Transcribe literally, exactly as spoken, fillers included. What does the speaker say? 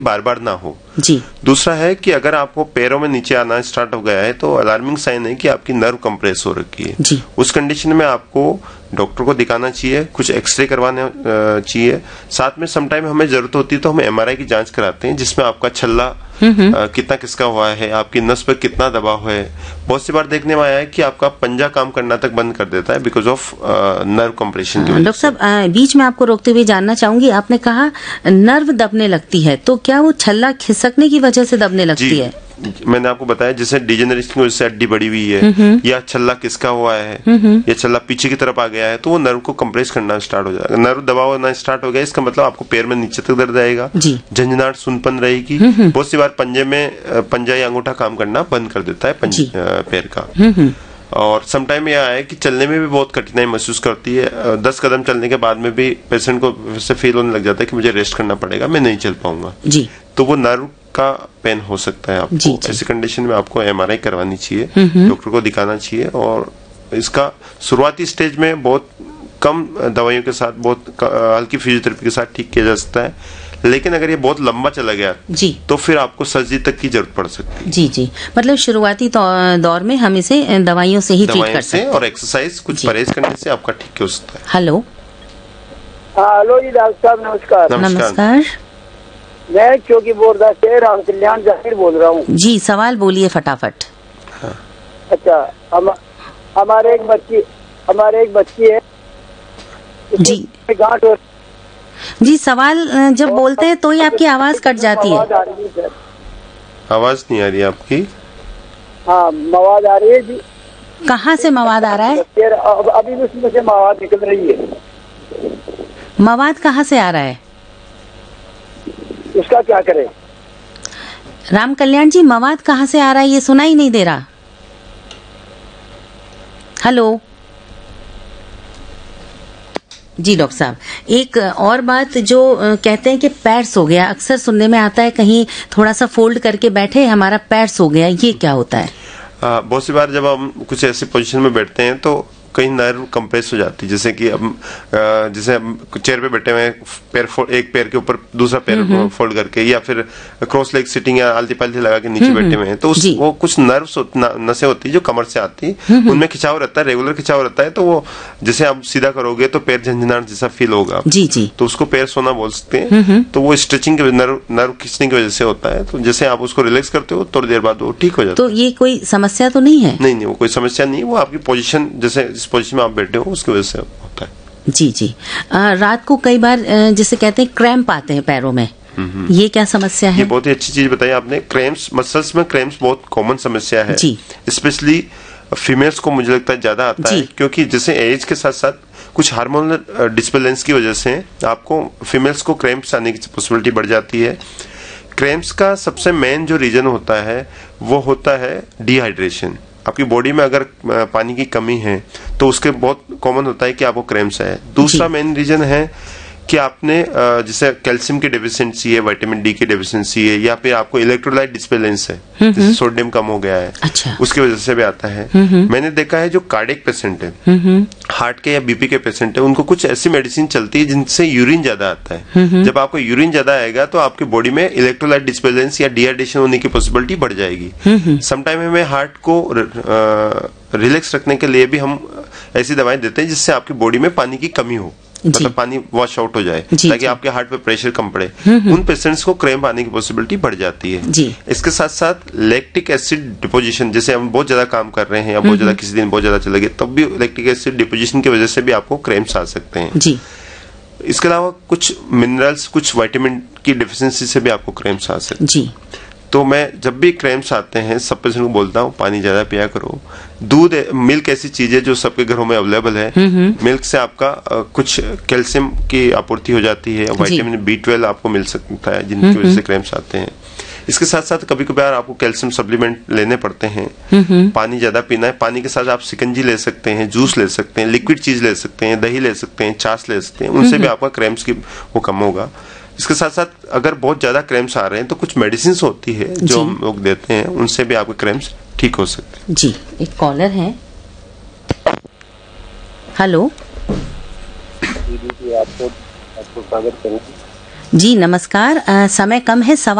बार बार ना हो। जी। दूसरा है कि अगर आपको पैरों में नीचे आना स्टार्ट हो गया है तो अलार्मिंग साइन है कि आपकी नर्व कंप्रेस हो रखी है। जी। उस कंडीशन में आपको डॉक्टर को दिखाना चाहिए, कुछ एक्सरे करवाने चाहिए। साथ में समटाइम हमें जरूरत होती है तो हम एमआरआई की जांच कराते हैं, जिसमें आपका छल्ला आ, कितना किसका हुआ है, आपकी नस पर कितना दबाव है। बहुत सी बार देखने में आया है कि आपका पंजा काम करना तक बंद कर देता है बिकॉज ऑफ नर्व कंप्रेशन की वजह से। डॉक्टर साहब, बीच में आपको रोकते हुए जानना चाहूंगी, आपने कहा नर्व दबने लगती है, तो क्या वो छल्ला खिसकने की वजह से दबने लगती है? मैंने आपको बताया जैसे डिजेनरेशन की वजह से हड्डी बढ़ी हुई है या छल्ला किसका हुआ है या छल्ला पीछे की तरफ आ गया है तो वो नर्व को कंप्रेस करना स्टार्ट हो जाएगा। नर्व दबाव होना स्टार्ट हो गया, इसका मतलब आपको पैर में नीचे तक दर्द आएगा, झंझनाहट सुनपन रहेगी। बहुत सी बार पंजे में पंजा या अंगूठा काम करना बंद कर देता है पैर का। और समटाइम यह है कि चलने में भी बहुत कठिनाई महसूस करती है। दस कदम चलने के बाद में भी पेशेंट को से फील होने लग जाता है कि मुझे रेस्ट करना पड़ेगा, मैं नहीं चल पाऊंगा। जी। तो वो नर्व का पेन हो सकता है आपको। जी, जी। ऐसी कंडीशन में आपको एमआरआई करवानी चाहिए, डॉक्टर को दिखाना चाहिए। और इसका शुरुआती स्टेज में बहुत कम दवाइयों के साथ, बहुत हल्की फिजियोथेरेपी के साथ ठीक किया जा सकता है, लेकिन अगर ये बहुत लंबा चला गया जी तो फिर आपको सर्जरी तक की जरूरत पड़ सकती है। जी जी, मतलब शुरुआती दौर में हम इसे दवाइयों से ही ठीक कर सकते हैं और एक्सरसाइज कुछ परहेज करने से आपका ठीक हो सकता है। हेलो। हेलो जी डॉक्टर साहब, नमस्कार। नमस्कार। मैं चौकी बोर्दा से राम कल्याण जाहिर बोल रहा हूँ। जी, सवाल बोलिए फटाफट। हाँ। अच्छा, हम हमारे एक बच्ची हमारे एक बच्ची है जी। गांठ और जी, सवाल जब बोलते हैं तो ही आपकी आवाज कट जाती है। आवाज नहीं आ रही आपकी। हाँ, मवाद आ रही है जी। कहाँ से मवाद आ रहा है? अभी उसमें से मवाद निकल रही है। मवाद कहाँ से आ रहा है? उसका क्या करें? राम कल्याण जी, मवाद कहाँ से आ रहा है ये सुना ही नहीं दे रहा। हेलो जी। डॉक्टर साहब, एक और बात जो कहते हैं कि पैर सो गया, अक्सर सुनने में आता है कहीं थोड़ा सा फोल्ड करके बैठे, हमारा पैर सो गया, ये क्या होता है? आ, बहुत सी बार जब हम कुछ ऐसी पोजीशन में बैठते हैं तो कहीं नर्व कंप्रेस हो जाती है। जैसे कि अब जैसे चेयर पे बैठे हुए पैर एक पैर के ऊपर दूसरा पैर फोल्ड करके, या फिर क्रॉस लेग सिटिंग या आलती पालती लगा के नीचे बैठे हुए हैं, तो उस वो कुछ नर्व्स नसें होती है जो कमर से आती है, उनमें खिंचाव रहता है, रेगुलर खिंचाव रहता है। तो वो जैसे आप सीधा करोगे तो पैर झंझनाहट जैसा फील होगा। जी जी। तो उसको पैर सोना बोल सकते हैं। तो वो स्ट्रेचिंग के नर्व नर्व खींचने की वजह से होता है। तो जैसे आप उसको रिलैक्स करते हो थोड़ी देर बाद वो ठीक हो जाता है। तो ये कोई समस्या तो नहीं है? नहीं नहीं, वो कोई समस्या नहीं, वो आपकी पोजीशन, जैसे जिस पोजीशन में आप बैठे हो उसकी वजह से होता है। जी जी। आ, रात को कई बार जिसे कहते हैं क्रैम्प आते हैं पैरों में, ये क्या समस्या है? ये बहुत ही अच्छी चीज बताई आपने। क्रैम्प्स, मसल्स में क्रैम्प्स बहुत कॉमन समस्या है जी। स्पेशली फीमेल्स को मुझे लगता है ज्यादा आता है, क्योंकि जैसे एज के साथ साथ कुछ हार्मोनल डिसबैलेंस की वजह से आपको फीमेल्स को क्रैम्प्स आने की पॉसिबिलिटी बढ़ जाती है। क्रैम्प्स का सबसे मेन जो रीजन होता है वो होता है डिहाइड्रेशन। आपकी बॉडी में अगर पानी की कमी है तो उसके बहुत कॉमन होता है कि आपको क्रैम्प्स है। दूसरा मेन रीजन है कि आपने जैसे कैल्शियम की डेफिशिएंसी है, विटामिन डी की डेफिशिएंसी है, या फिर आपको इलेक्ट्रोलाइट डिसबैलेंस है, जैसे सोडियम कम हो गया है, अच्छा। उसकी वजह से भी आता है। मैंने देखा है जो कार्डियक पेशेंट है, हार्ट के या बीपी के पेशेंट है, उनको कुछ ऐसी मेडिसिन चलती है जिनसे यूरिन ज्यादा आता है। जब आपको यूरिन ज्यादा आएगा तो आपकी बॉडी में इलेक्ट्रोलाइट डिसबैलेंस या डिहाइड्रेशन होने की पॉसिबिलिटी बढ़ जाएगी। समटाइम हमें हार्ट को रिलैक्स रखने के लिए भी हम ऐसी दवाएं देते हैं जिससे आपकी बॉडी में पानी की कमी हो, मतलब पानी वॉश आउट हो जाए, ताकि आपके हार्ट पे प्रेशर कम पड़े। उन पेशेंट्स को क्रैम्प आने की पॉसिबिलिटी बढ़ जाती है जी। इसके साथ साथ लैक्टिक एसिड डिपोजिशन, जैसे हम बहुत ज्यादा काम कर रहे हैं या बहुत ज्यादा किसी दिन बहुत ज्यादा चले गए, तब भी लैक्टिक एसिड डिपोजिशन की वजह से भी आपको क्रैम्प्स आ सकते हैं जी। इसके अलावा कुछ मिनरल्स, कुछ विटामिन की डेफिशिएंसी से भी आपको क्रैम्प्स आ सकते हैं जी। तो मैं जब भी क्रैम्प्स आते हैं सब पेशेंट को बोलता हूँ पानी ज्यादा पिया करो। दूध, मिल्क ऐसी चीज है जो सबके घरों में अवेलेबल है। मिल्क से आपका आ, कुछ कैल्शियम की आपूर्ति हो जाती है, विटामिन बी ट्वेल्व आपको मिल सकता है, जिनकी वजह से क्रैम्प्स आते हैं। इसके साथ साथ कभी कभार आपको कैल्शियम सप्लीमेंट लेने पड़ते हैं। पानी ज्यादा पीना है, पानी के साथ आप शिकंजी ले सकते हैं, जूस ले सकते हैं, लिक्विड चीज ले सकते हैं, दही ले सकते हैं, छाछ ले सकते हैं, उनसे भी आपका क्रैम्प्स की वो कम होगा। इसके साथ साथ अगर बहुत ज्यादा क्रैम्प्स आ रहे हैं तो कुछ मेडिसिन होती है जो हम लोग देते हैं, उनसे भी आपके क्रैम्प्स ठीक हो सकते हैं जी। एक कॉलर है। हेलो। आपको आपको स्वागत करें। जी नमस्कार। अ, समय कम है, सवा